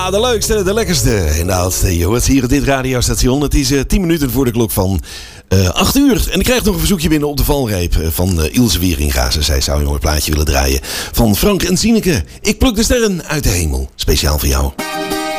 Ja, de leukste, de lekkerste en de oudste. Je hoort hier op dit radiostation. Het is 10 minuten voor de klok van 8 uur. En ik krijg nog een verzoekje binnen op de valreep van Ilse Wieringa. Zij zou een mooi plaatje willen draaien van Frank en Sineke. Ik pluk de sterren uit de hemel. Speciaal voor jou.